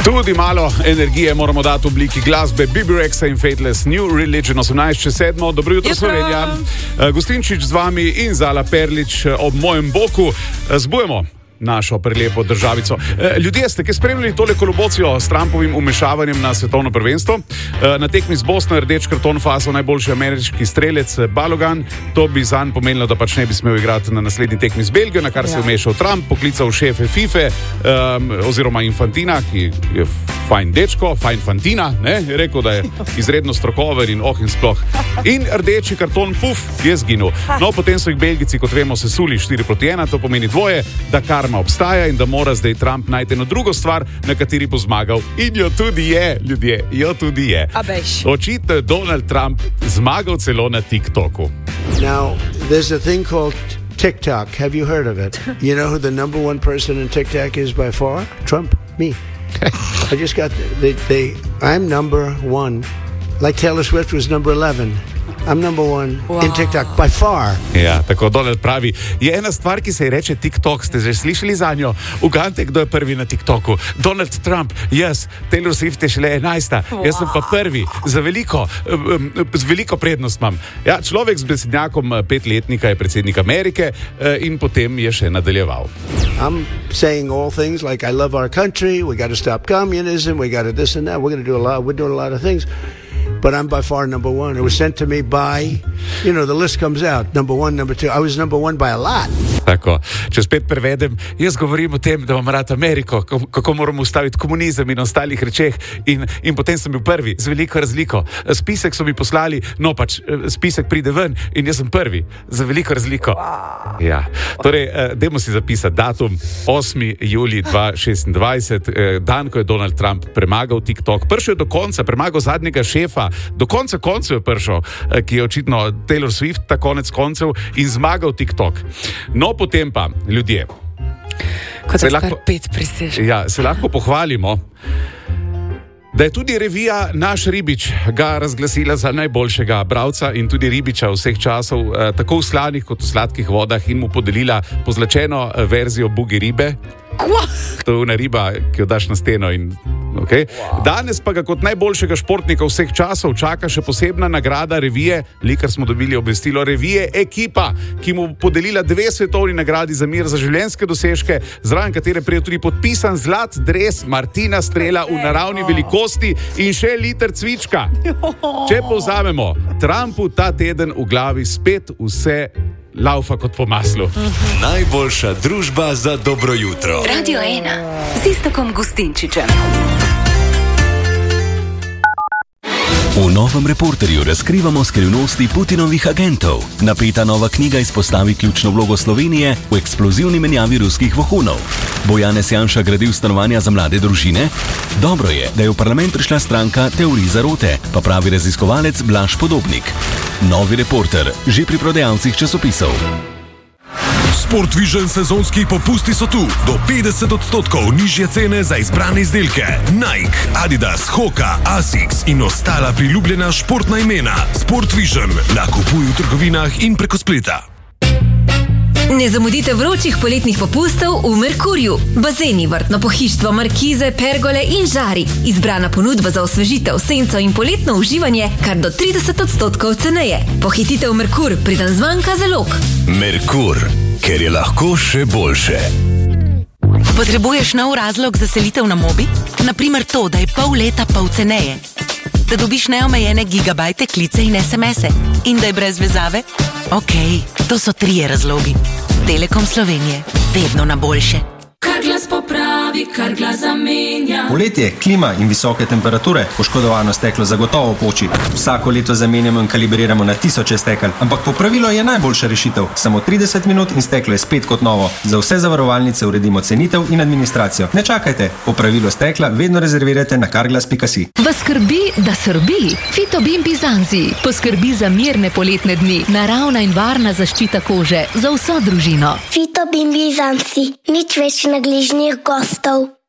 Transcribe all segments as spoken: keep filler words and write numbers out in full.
Tudi malo energije moramo dati v obliki glasbe B B Rexa in Fateless New Religion osemnajst čez sedmo. Dobro jutro, Slovenija. Gostinčič z vami in Zala Perlič ob mojem boku. Zbujemo našo prelepo državico. Ljudje, ste, ki spremljali tole kolobocijo s Trumpovim umešavanjem na svetovno prvenstvo, na tekmi z Bosno rdeč karton faso najboljši ameriški strelec Balogan, to bi zanj pomenilo, da pač ne bi smel igrati na naslednji tekmi z Belgijo, na kar se je umešal Trump, poklical šefe FIFA, um, oziroma Infantina, ki je fajn dečko, fajn fantina, ne, je rekel, da je izredno strokover in oh in sploh. In rdeči karton, puf, je zginil. No, potem so jih Belgici, kot vemo, sesuli štiri proti ena, to pomeni dvoje, da karma obstaja in da mora zdaj Trump najti eno drugo stvar, na kateri bo zmagal. In jo tudi je, ljudje, jo tudi je. Očitno je Donald Trump zmagal celo na TikToku. Now, there's a thing called TikTok. Have you heard of it? You know who the number one person in TikTok is by far? Trump, me. I just got, they, they, I'm number one. Like Taylor Swift was number eleven. I'm number one wow. in TikTok by far. Ja, tako Donald pravi. Je ena stvar, ki se je reče TikTok. Ste že slišali za njo? Ugante, kdo je prvi na TikToku? Donald Trump, jaz. Taylor Swift je šele enajsta. Wow. Jaz sem pa prvi. Za veliko, z veliko prednost imam. Ja, človek z besednjakom petletnika je predsednik Amerike in potem je še nadaljeval. I'm saying all things like I love our country, we got to stop communism, we got to this and that. We're going to do a lot, we're doing a lot of things. But I'm by far number one. It was sent to me by, you know, the list comes out. Number one, number two. I was number one by a lot. Tako, če spet prevedem, jaz govorim o tem, da imam rad Ameriko, kako moramo ustaviti komunizem in ostalih rečeh in, in potem sem bil prvi, z veliko razliko. Spisek so mi poslali, no pač, spisek pride ven in jaz sem prvi, z veliko razliko. Ja, torej, dajmo si zapisati datum, osmi julij dva tisoč šestindvajset, dan, ko je Donald Trump premagal TikTok. Prišel je do konca, premagal zadnjega šefa, do konca koncev je prišel, ki je očitno Taylor Swift, ta konec koncev, in zmagal TikTok. No, potem pa, ljudje, kot se lahko, pet prisež. Ja, se lahko pohvalimo, da je tudi revija Naš Ribič ga razglasila za najboljšega bralca in tudi ribiča vseh časov, eh, tako v slanih kot v sladkih vodah, in mu podelila pozlačeno verzijo Bugi ribe. Kva? To je una riba, ki jo daš na steno in okay. Wow. Danes pa ga kot najboljšega športnika vseh časov čaka še posebna nagrada revije, likar smo dobili obvestilo revije Ekipa, ki mu podelila dve svetovni nagradi za mir, za življenjske dosežke, zraven katere prije tudi podpisan zlat dres Martina Strela v naravni velikosti in še liter cvička. Če povzamemo, Trumpu ta teden v glavi spet vse laufa kot po maslu. Uh-huh. Najboljša družba za dobro jutro. Radio ena z Iztokom Gustinčičem. V novem Reporterju razkrivamo skrivnosti Putinovih agentov. Napeta nova knjiga izpostavi ključno vlogo Slovenije v eksplozivni menjavi ruskih vohunov. Bo Janez Janša gradil stanovanja za mlade družine? Dobro je, da je v parlament prišla stranka Teorij zarote, pa pravi raziskovalec Blaž Podobnik. Novi Reporter, že pri prodajalcih časopisov. Sportvision sezonski popusti so tu. Do petdeset odstotkov nižje cene za izbrane izdelke. Nike, Adidas, Hoka, Asics in ostala priljubljena športna imena. Sportvision, nakupuj v trgovinah in preko spleta. Ne zamudite vročih poletnih popustov v Merkurju. Bazeni, vrtno pohištvo, markize, pergole in žari. Izbrana ponudba za osvežitev, senco in poletno uživanje kar do trideset odstotkov ceneje. Pohitite v Merkur, preden zmanjka zalog. Merkur, ker je lahko še boljše. Potrebuješ nov razlog za selitev na Mobi? Naprimer to, da je pol leta pol ceneje. Da dobiš neomejene gigabajte, klice in es em ese. In da je brez vezave? Okej, okay, to so trije razlogi. Telekom Slovenije, vedno na boljše. Kar glas popravi, kar glas zamenja. Poletje, klima in visoke temperature, poškodovano steklo zagotovo poči. Vsako leto zamenjamo in kalibriramo na tisoče stekel, ampak popravilo je najboljša rešitev. Samo trideset minut in steklo je spet kot novo. Za vse zavarovalnice uredimo cenitev in administracijo. Ne čakajte, popravilo stekla vedno rezervirajte na karglas pika si. Vas skrbi, da srbi? Fitobin Bizanzi poskrbi za mirne poletne dni. Naravna in varna zaščita kože za vso družino. Fitobin Bizanzi, nič več nagližnih gostov.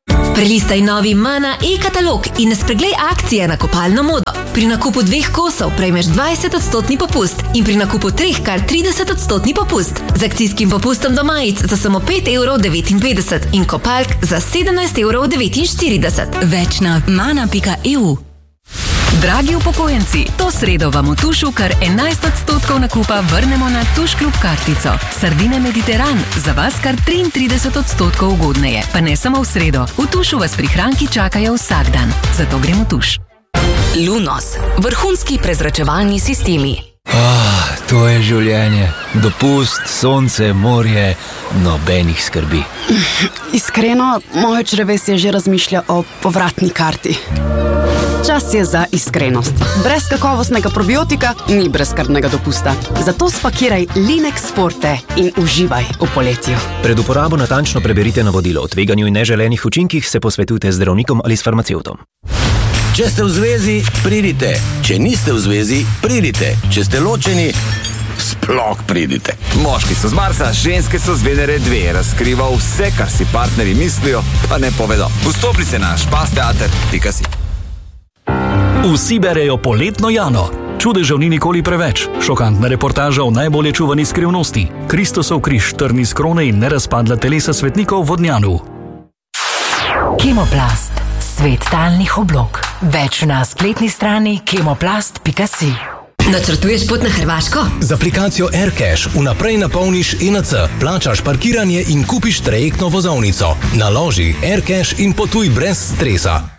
Prelistaj novi Mana e-katalog in ne spreglej akcije na kopalno modo. Pri nakupu dveh kosov prejmeš dvajset odstotni popust in pri nakupu treh kar trideset odstotni popust. Z akcijskim popustom do majic za samo pet evrov devetinpetdeset in kopalk za sedemnajst evrov devetinštirideset. Več na mana pika e u. Dragi upokojenci, to sredo vam v Tušu kar enajst odstotkov nakupa vrnemo na Tuš klub kartico. Sardine Mediteran, za vas kar triintrideset odstotkov ugodneje. Pa ne samo v sredo, v Tušu vas prihranki čakajo vsak dan. Zato gremo v Tuš. Lunos, vrhunski prezračevalni sistemi. Ah, to je življenje. Dopust, sonce, morje, nobenih skrbi. Iskreno, moje črevesje že razmišlja o povratni karti. Čas je za iskrenost. Brez kakovostnega probiotika ni brezskrbnega dopusta. Zato spakiraj Linex Forte in uživaj v poletju. Pred uporabo natančno preberite navodilo o tveganju in neželenih učinkih, se posvetujte z zdravnikom ali s farmacevtom. Če ste v zvezi, pridite. Če niste v zvezi, pridite. Če ste ločeni, sploh pridite. Moški so z Marsa, ženske so z Venere dve. Razkriva vse, kar si partnerji mislijo, pa ne povedo. Vstopnice na špasteater pika si. Vsi berejo poletno Jano. Čudežev ni nikoli preveč. Šokantna reportaža o najbolje čuvani skrivnosti. Kristosov križ, trni z krone in nerazpadla telesa svetnikov v Vodnjanu. Kemoplast. Svet talnih oblog. Več na spletni strani kemoplast pika si. Načrtuješ pot na Hrvaško? Z aplikacijo AirCash vnaprej napolniš E N C, plačaš parkiranje in kupiš trajektno vozovnico. Naloži AirCash in potuj brez stresa.